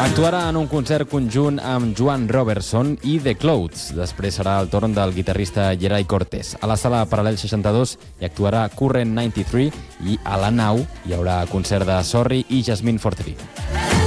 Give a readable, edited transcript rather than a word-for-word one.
Actuarà en un concert conjunt amb Joan Robertson i The Clouds. Després serà el torn del guitarrista Geray Cortés. A la sala Paral·lel 62 hi actuarà Current 93 i a la Nau hi haurà concert de Sorry i Jasmine Fortry.